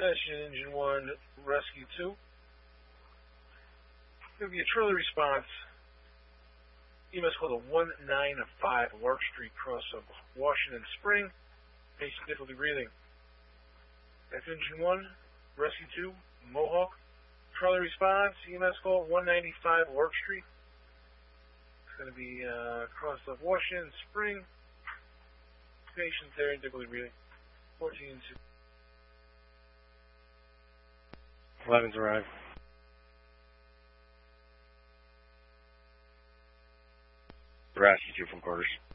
Station Engine 1, Rescue 2. Going to be a trailer response. EMS called a 195 Lark Street, cross of Washington Spring. Patient difficulty breathing. That's Engine 1, Rescue 2, Mohawk. Trailer response, EMS call 195 Lark Street. It's going to be cross of Washington Spring. Patient there, difficulty breathing. 14-2. 11's arrived. Rescue 2 from quarters.